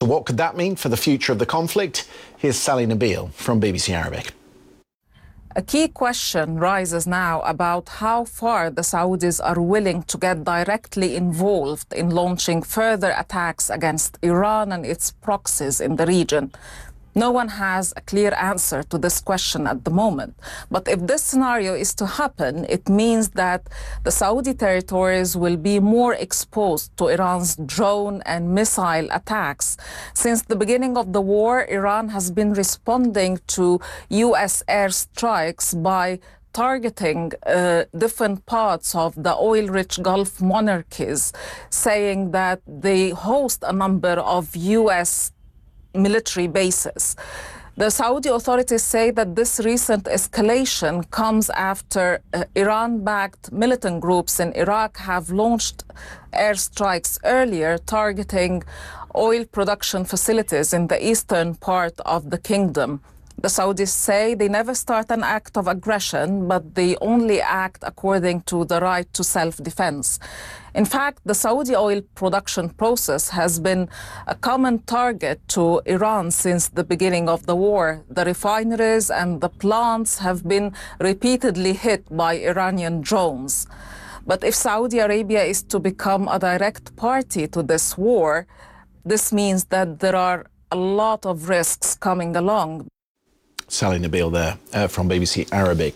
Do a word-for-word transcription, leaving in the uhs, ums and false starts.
what could that mean for the future of the conflict? Here's Sally Nabil from B B C Arabic. A key question rises now about how far the Saudis are willing to get directly involved in launching further attacks against Iran and its proxies in the region. No one has a clear answer to this question at the moment. But if this scenario is to happen, it means that the Saudi territories will be more exposed to Iran's drone and missile attacks. Since the beginning of the war, Iran has been responding to U S airstrikes by targeting uh, different parts of the oil-rich Gulf monarchies, saying that they host a number of U S military bases. The Saudi authorities say that this recent escalation comes after uh, Iran-backed militant groups in Iraq have launched airstrikes earlier targeting oil production facilities in the eastern part of the kingdom. The Saudis say they never start an act of aggression, but they only act according to the right to self-defense. In fact, the Saudi oil production process has been a common target to Iran since the beginning of the war. The refineries and the plants have been repeatedly hit by Iranian drones. But if Saudi Arabia is to become a direct party to this war, this means that there are a lot of risks coming along. Sally Nabil there uh, from B B C Arabic.